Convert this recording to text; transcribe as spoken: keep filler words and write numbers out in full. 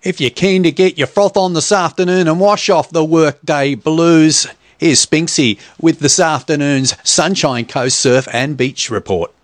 If you're keen to get your froth on this afternoon and wash off the workday blues, here's Spinksy with this afternoon's Sunshine Coast Surf and Beach Report.